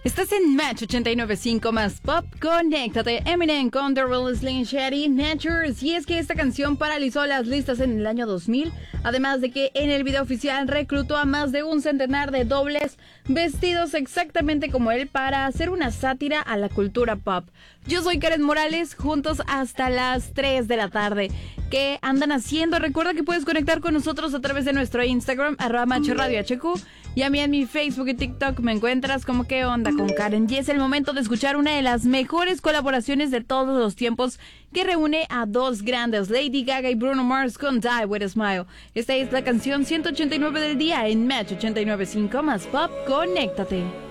Estás en Match 89.5 más Pop. Conéctate. Eminem con The Real Slim Shady Natures. Y es que esta canción paralizó las listas en el año 2000. Además de que en el video oficial reclutó a más de un centenar de dobles vestidos exactamente como él para hacer una sátira a la cultura pop. Yo soy Karen Morales, juntos hasta las 3 de la tarde. ¿Qué andan haciendo? Recuerda que puedes conectar con nosotros a través de nuestro Instagram, @MachoRadioHQ. Y a mí en mi Facebook y TikTok me encuentras como ¿Qué onda con Karen? Y es el momento de escuchar una de las mejores colaboraciones de todos los tiempos que reúne a dos grandes, Lady Gaga y Bruno Mars con Die With A Smile. Esta es la canción 189 del día en Match 89.5 más Pop. Conéctate.